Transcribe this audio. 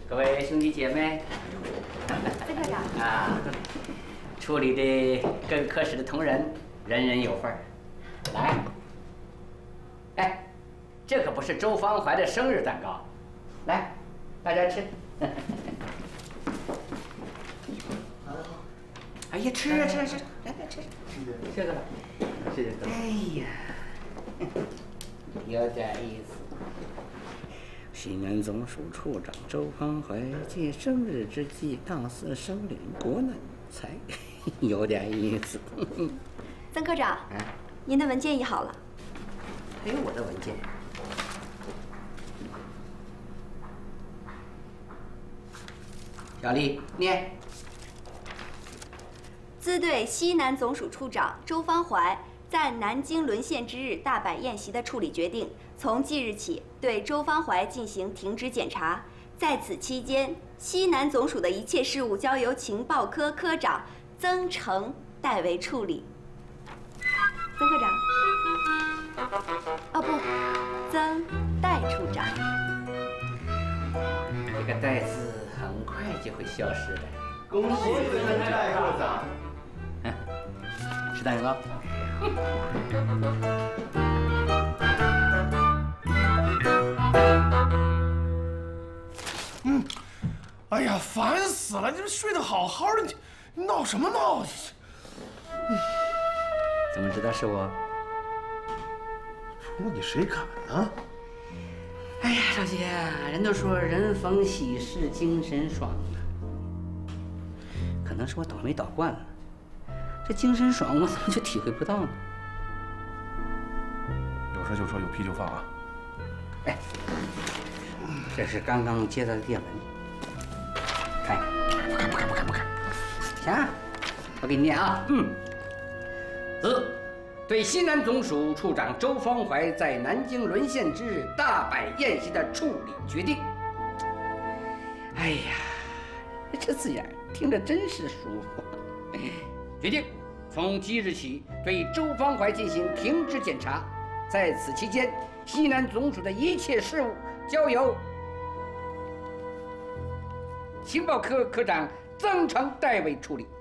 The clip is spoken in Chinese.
各位兄弟姐妹， 曾科长啊，处里的各个科室的同仁，人人有份儿。来，哎，这可不是周芳怀的生日蛋糕，来，大家吃。哎呀，吃啊吃啊吃，来来吃，这个吧，谢谢各位。哎呀，有点意思。西南总署处长周芳怀借生日之际大肆收敛国难财，有点意思。 曾科长，您的文件译好了。 还有我的文件。小丽，念。 兹对西南总署处长周芳怀在南京沦陷之日大摆宴席的处理决定，从即日起对周芳怀进行停职检查。在此期间，西南总署的一切事务交由情报科科长曾成代为处理。曾科长，哦不，曾代处长。 这个“代”字很快就会消失的。 恭喜曾代科长！ 吃蛋糕。 哎呀，烦死了！你们睡得好好的，你闹什么闹？ 怎么知道是我？ 除了你谁敢呢？ 哎呀，少杰，人都说人逢喜事精神爽啊，可能是我倒霉倒惯了，这精神爽我怎么就体会不到呢？ 有事就说，有屁就放啊！ 哎，这是刚刚接到的电文，看一看。不看。行，我给你念啊。对西南总署处长周芳怀在南京沦陷之日大摆宴席的处理决定。哎呀，这字眼听着真是舒服。决定从即日起对周芳怀进行停职检查，在此期间，西南总署的一切事务交由情报科科长曾成代为处理。